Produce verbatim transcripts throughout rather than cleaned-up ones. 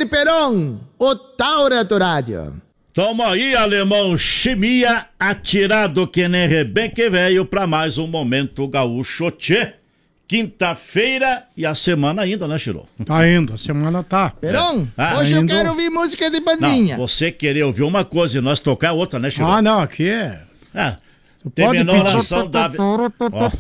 Peron, o Taura do Rádio. Toma aí, alemão, chimia, atirado que nem rebenque velho pra mais um Momento Gaúcho Tchê. Quinta-feira e a semana ainda, né, Chiro? Tá indo, a semana tá. Peron, É. Ah, hoje indo. eu quero ouvir música de bandinha. Não, você querer ouvir uma coisa e nós tocar outra, né, Chiro? Ah, não, aqui é... Ah, pode terminou a pedir. nação da... Ó,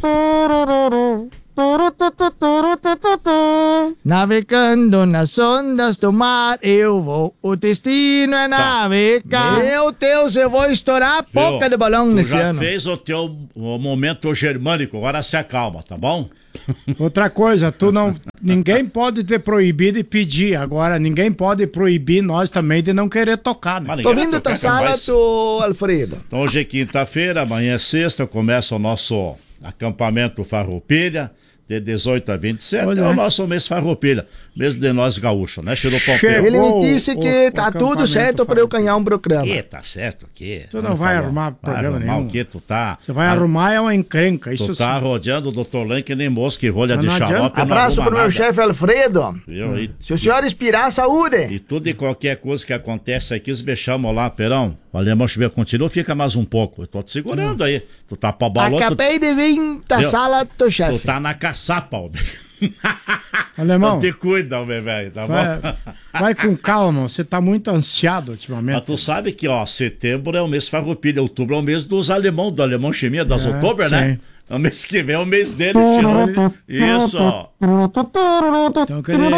Navegando nas ondas do mar, eu vou, o destino é navegar. Meu Deus, eu vou estourar a boca viu? de balão Tu nesse já ano. fez o teu o momento germânico, agora se acalma, tá bom? Outra coisa, tu não... Ninguém pode te proibir de pedir. Agora, ninguém pode proibir nós também de não querer tocar, né? Mas Tô ninguém vindo vai da tocar, sala capaz. do Alfredo. Então hoje é quinta-feira, amanhã é sexta, começa o nosso acampamento Farroupilha, de dezoito a vinte e sete, Olha é o aí. nosso mês Farroupilha, mês de nós gaúchos, né, Chiro Pompeu? Chegou. Ele me o- disse o- que o tá tudo acampamento certo para eu ganhar um programa. Que tá certo aqui. Tu não vai arrumar programa arrumar nenhum. o quê? Tu tá... Você vai ah, arrumar é uma encrenca, isso Tu tá sim. rodeando o doutor Lan que nem mosca e rolha Mas de não xarope. adianta. não Abraço arruma pro meu nada. chefe Alfredo. Viu? E, Se o senhor inspirar, saúde. e tudo e qualquer coisa que acontece aqui, os deixamos lá, Perão. O alemão chover continua, fica mais um pouco. Eu tô te segurando aí. Tu tá pra balão, tu, Acabei de vir da Viu? sala do tu chefe. tá na caçapa, ó. Alemão, Não te cuida, meu velho, tá bom? vai, vai com calma, você tá muito ansiado Mas ultimamente. tu sabe que, ó, setembro é o mês Farroupilha, outubro é o mês dos alemão, do alemão chimia, das É, outubro, né? sim. O mês que vem é o mês dele, Chiro. Isso, ó. Então eu queria...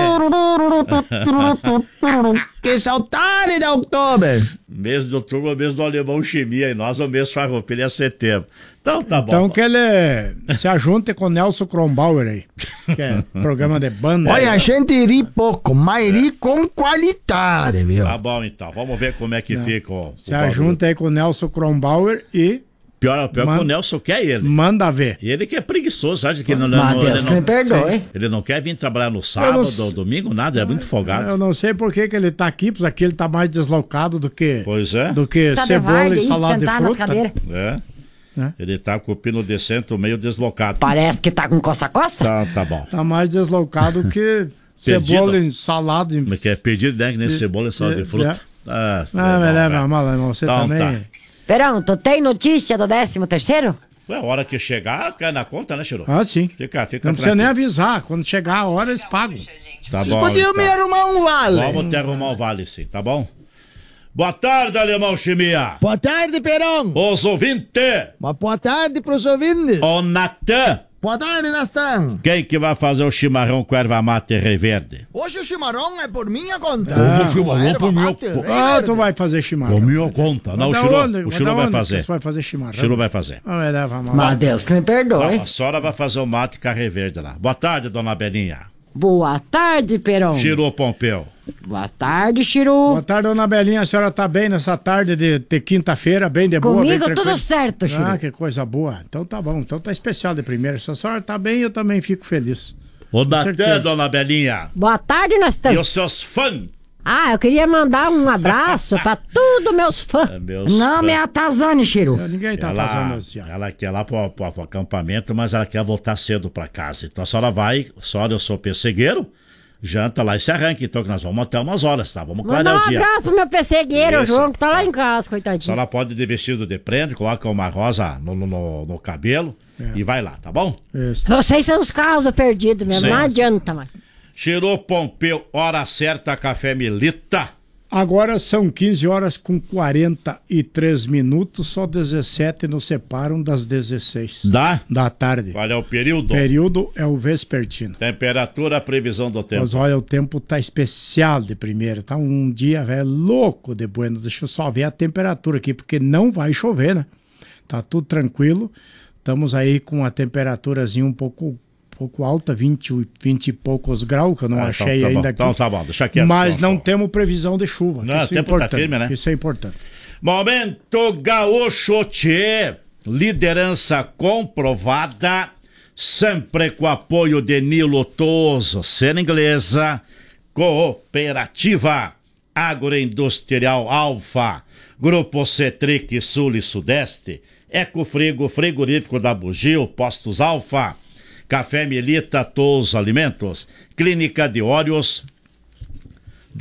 Que saudade de outubro. Mês de outubro é o mês do alemão chimia e nós é o mês Farroupilha é setembro. Então tá Então bom. que ele se ajunte com o Nelson Kronbauer aí, que é programa de banda. Olha, a gente ri pouco, mas ri com qualidade, viu? Tá bom então, vamos ver como é que fica o, Se o bagulho. ajunta aí com o Nelson Kronbauer e Pior, pior Man- que o Nelson quer ele. manda ver. E ele que é preguiçoso, acha que ele não, Mas não, Deus ele, me não, perdoe. ele não quer vir trabalhar no sábado, Eu não- ou domingo, nada, é muito folgado. Eu não sei por que, que ele tá aqui, pois aqui ele tá mais deslocado do que, Pois é. do que Tá de cebola varda e aí, salada de sentar nas fruta. cadeiras. É. É. Ele tá com o pino decento meio deslocado. Parece que tá com coça-coça. Tá, tá bom. Tá mais deslocado que Perdido. cebola e salada. Como é que é? Pedido, né? Que nem cebola e sal de é, fruta. Ah, Ah, é me bom, leva velho. mal, irmão. Você Então também. tá. Perão, tu tem notícia do décimo terceiro? Ué, a hora que chegar, cai na conta, né, Chiro? Ah, sim. Fica, fica Não precisa nem tranquilo. avisar. Quando chegar a hora, eles pagam. Tá Vocês bom. podiam me então. arrumar um vale. Vamos te arrumar o vale, sim, tá bom? Boa tarde, alemão chimia. Boa tarde, Perão. Os ouvintes, Uma boa tarde pros ouvintes. o Natan. Boa tarde, Nastan. Quem que vai fazer o chimarrão com erva mate rei verde? Hoje o chimarrão é por minha conta. Ah, o chimarrão Erva por minha mate, conta. rei Ah, verde. tu vai fazer chimarrão. Por minha conta. Não, o Mas da Chiro, onde? o Mas Chiro da vai onde que fazer. Você vai fazer O chimarrão. Chiro vai fazer. Ah, vai levar mal. Mas Deus que me perdoe. Não, a senhora vai fazer o mate com a rei verde lá. Boa tarde, dona Belinha. Boa tarde, Perão. Chiro Pompeu. Boa tarde, Boa Chiru. tarde, dona Belinha. A senhora tá bem nessa tarde de, de quinta-feira, bem de boa, bem Comigo tranquila? tudo certo, Chiru. Ah, que coisa boa. Então tá bom. Então tá especial de primeira. Se a senhora tá bem, eu também fico feliz. O certeza. Natan, dona Belinha. Boa tarde, E Nastan. os seus fãs. Ah, eu queria mandar um abraço pra todos meus fãs. É, meus Não fãs. me atazane, Chiru. Ninguém tá Ela, fazendo assim. ó. ela quer ir lá pro, pro, pro acampamento, mas ela quer voltar cedo pra casa. Então a senhora vai, a senhora, eu sou pessegueiro, janta lá e se arranca. Então que nós vamos até umas horas, tá? Vamos Mandar clarear um o dia. abraço pro meu pessegueiro, Isso. João, que tá lá em casa, A coitadinho. senhora pode ir de vestido de prenda, coloca uma rosa no, no, no, no cabelo e vai lá, tá bom? Isso. Vocês são os casos perdidos mesmo, Sim. não adianta mais. Chiro Pompeu, hora certa, café Milita. Agora são quinze horas com quarenta e três minutos, só dezessete nos separam das dezesseis Dá? da tarde. Qual é o período? Período é o vespertino. Temperatura, previsão do tempo. Mas olha, o tempo tá especial de primeira, tá um dia velho louco de bueno. Deixa eu só ver a temperatura aqui, porque não vai chover, né? Tá tudo tranquilo. Estamos aí com a temperaturazinha um pouco, pouco alta, vinte, vinte e poucos graus, que eu não Ah, achei então tá bom. ainda aqui. Então tá bom, deixa quieto. Mas então, não então. temos previsão de chuva. Não, que o isso é tempo tá importante, firme, né? que Isso é importante. Momento Gaúcho Tchê, liderança comprovada, sempre com apoio de Nilo Toso, cena inglesa, cooperativa, agroindustrial Alfa, Grupo Cetric Sul e Sudeste, Ecofrigo, frigorífico da Bugio, Postos Alfa, Café Milita, Todos Alimentos, Clínica de Óleos,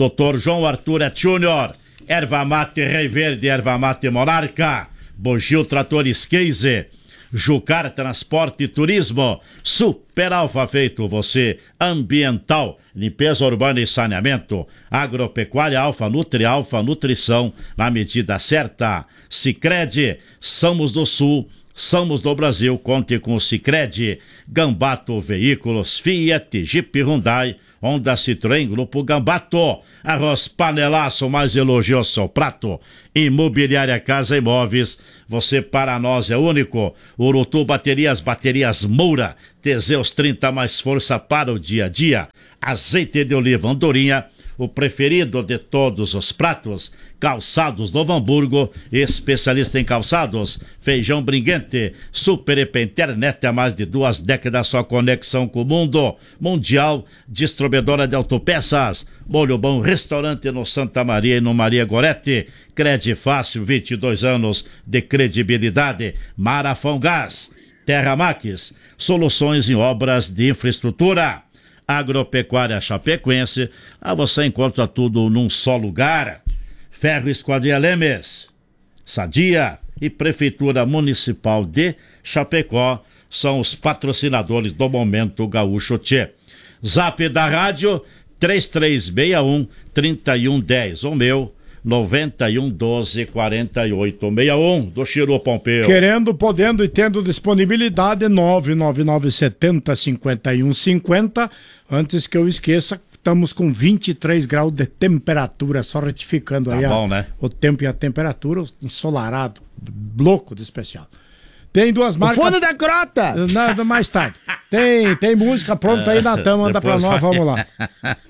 doutor João Arthur Et Júnior, Erva Mate Rei Verde, Erva Mate Monarca, Bugio Tratores Case, Jucar Transporte e Turismo, Super Alfa Feito Você, Ambiental, Limpeza Urbana e Saneamento, Agropecuária Alfa Nutri, Alfa Nutrição, na medida certa. Sicredi, somos do Sul, somos do Brasil, conte com o Sicredi. Gambato Veículos, Fiat, Jeep Hyundai, Honda Citroën, Grupo Gambato. Arroz Panelaço, mais elogioso ao prato. Imobiliária Casa Imóveis, você para nós é único. Urutu Baterias, Baterias Moura, Teseus trinta mais força para o dia a dia. Azeite de oliva Andorinha, o preferido de todos os pratos. Calçados Novo Hamburgo, especialista em calçados. Feijão Bringuente, Super E P Internet, há mais de duas décadas, sua conexão com o mundo mundial. Distribuidora de autopeças. Molho Bom Restaurante no Santa Maria e no Maria Gorete. Crede Fácil, vinte e dois anos de credibilidade. Marafão Gás, Terra Max, soluções em obras de infraestrutura. Agropecuária Chapecoense, ah, você encontra tudo num só lugar. Ferro Esquadria Lemes, Sadia e Prefeitura Municipal de Chapecó são os patrocinadores do Momento Gaúcho Tchê. Zap da rádio três três seis um, três um um zero, o meu noventa e um, doze, quarenta e oito, sessenta e um, do Chiru Pompeu. Querendo, podendo e tendo disponibilidade, nove nove nove sete zero, cinco um cinco zero. Antes que eu esqueça, estamos com vinte e três graus de temperatura, só retificando tá aí bom, a, né? o tempo e a temperatura, ensolarado, louco de especial. Tem duas marcas... O fundo da crota! Nada mais tarde. Tem, tem música pronta aí, Natan, manda pra nós, vamos lá.